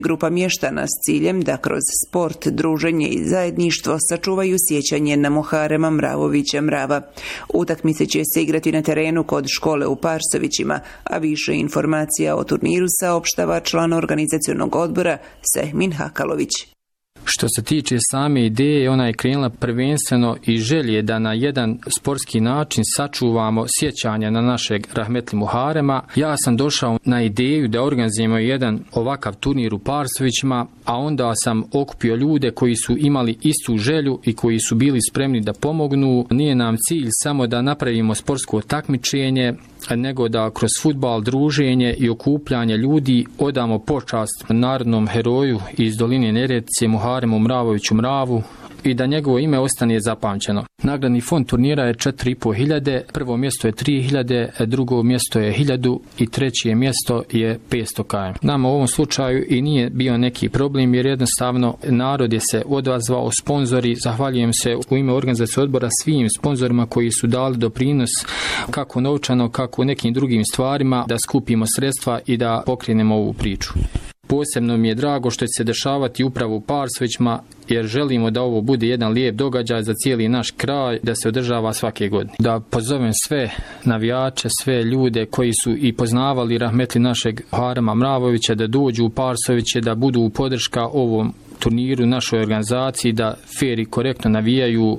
grupa mještana s ciljem da kroz sport, druženje i zajedništvo sačuvaju sjećanje na Muharema Mravovića Mrava. Utakmice će se igrati na terenu kod škole u Parsovićima, a više informacija o turniru saopštava član organizacionog odbora Sehmin Hakalović. Što se tiče same ideje, ona je krenula prvenstveno i želje da na jedan sportski način sačuvamo sjećanja na našeg rahmetli Muharema. Ja sam došao na ideju da organizujemo jedan ovakav turnir u Parsovićima, a onda sam okupio ljude koji su imali istu želju i koji su bili spremni da pomognu. Nije nam cilj samo da napravimo sportsko takmičenje, nego da kroz fudbal, druženje i okupljanje ljudi odamo počast narodnom heroju iz doline Neretvice Muharemu Mravoviću Mravu i da njegovo ime ostane zapamćeno. Nagradni fond turnira je 4.500, prvo mjesto je 3.000, drugo mjesto je 1.000 i treće mjesto je 500 km. Nama u ovom slučaju i nije bio neki problem jer jednostavno narod je se odazvao, sponzori, zahvaljujem se u ime organizacije odbora svim sponzorima koji su dali doprinos kako novčano, kako nekim drugim stvarima da skupimo sredstva i da pokrenemo ovu priču. Posebno mi je drago što će se dešavati upravo u Parsovićima jer želimo da ovo bude jedan lijep događaj za cijeli naš kraj, da se održava svake godine. Da pozovem sve navijače, sve ljude koji su i poznavali rahmetli našeg Muharema Mravovića da dođu u Parsoviće, da budu podrška ovom turniru, našoj organizaciji, da fer i korektno navijaju.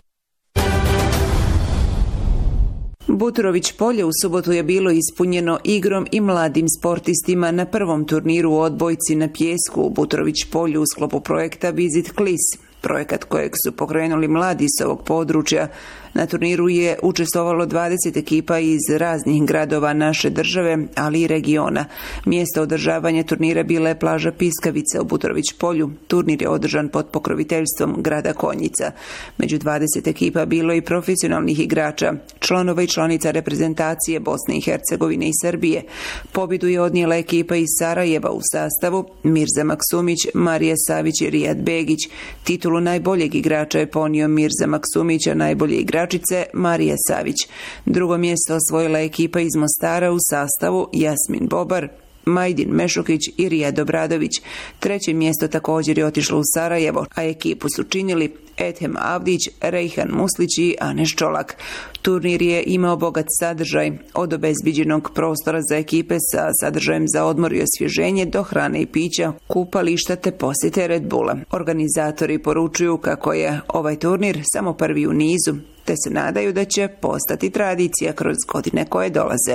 Buturović polje u subotu je bilo ispunjeno igrom i mladim sportistima na prvom turniru u odbojci na pijesku u Buturović polju u sklopu projekta Visit Klis, projekat kojeg su pokrenuli mladi s ovog područja. Na turniru je učestvovalo 20 ekipa iz raznih gradova naše države, ali i regiona. Mjesto održavanja turnira bila je plaža Piskavica u Buturović polju. Turnir je održan pod pokroviteljstvom grada Konjica. Među 20 ekipa bilo i profesionalnih igrača, članova i članica reprezentacije Bosne i Hercegovine i Srbije. Pobjedu je odnijela ekipa iz Sarajeva u sastavu Mirza Maksumić, Marija Savić i Rijad Begić. Titulu najboljeg igrača je ponio Mirza Maksumić, a najbolje igračice Marija Savić. Drugo mjesto osvojila ekipa iz Mostara u sastavu Jasmin Bobar, Majdin Mešukić i Rijad Obradović. Treće mjesto također je otišlo u Sarajevo, a ekipu su činili Ethem Avdić, Rejhan Muslić i Aneš Čolak. Turnir je imao bogat sadržaj, od obezbiđenog prostora za ekipe sa sadržajem za odmor i osvježenje do hrane i pića, kupališta te posjete Red Bulla. Organizatori poručuju kako je ovaj turnir samo prvi u nizu, te se nadaju da će postati tradicija kroz godine koje dolaze.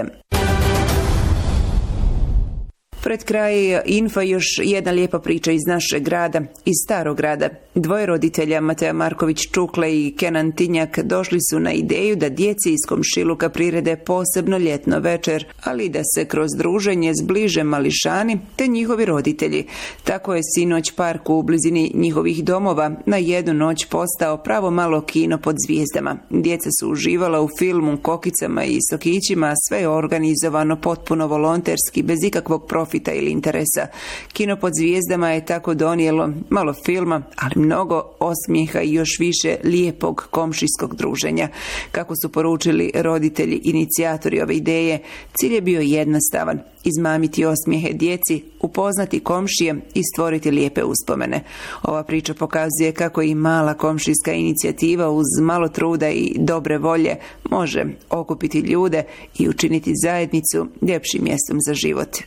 Pred kraj info još jedna lijepa priča iz našeg grada, iz Starog grada. Dvoje roditelja, Mateja Marković Čukle i Kenan Tinjak, došli su na ideju da djeci iz komšiluka prirede posebno ljetno večer, ali i da se kroz druženje zbliže mališani te njihovi roditelji. Tako je sinoć park u blizini njihovih domova na jednu noć postao pravo malo kino pod zvijezdama. Djeca su uživala u filmu, kokicama i sokićima, sve je organizovano potpuno volonterski, bez ikakvog profita ili interesa. Kino pod zvijezdama je tako donijelo malo filma, ali mnogo osmijeha i još više lijepog komšijskog druženja. Kako su poručili roditelji inicijatori ove ideje, cilj je bio jednostavan: izmamiti osmijehe djeci, upoznati komšije i stvoriti lijepe uspomene. Ova priča pokazuje kako i mala komšijska inicijativa uz malo truda i dobre volje može okupiti ljude i učiniti zajednicu ljepšim mjestom za život.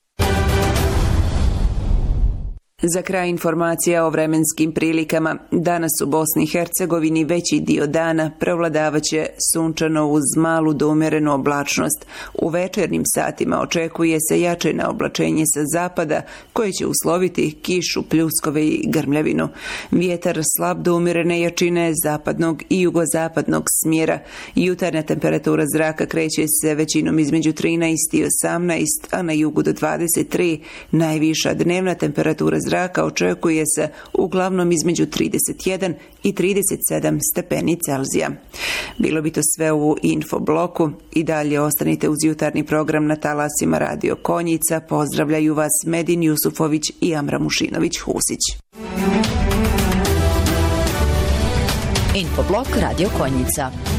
Za kraj informacija o vremenskim prilikama. Danas u Bosni i Hercegovini veći dio dana prevladavaće sunčano uz malu do umjerenu oblačnost. U večernjim satima očekuje se jačeno oblačenje sa zapada koje će usloviti kišu, pljuskove i grmljavinu. Vjetar slab do umjerene jačine zapadnog i jugozapadnog smjera. Jutarnja temperatura zraka kreće se većinom između 13 i 18, a na jugu do 23. Najviša dnevna temperatura zraka očekuje se uglavnom između 31 i 37 stepeni Celzija. Bilo bi to sve u infobloku. I dalje ostanite uz jutarnji program na talasima Radio Konjica. Pozdravljaju vas Medin Jusufović i Amra Mušinović-Husić. Infoblok Radio Konjica.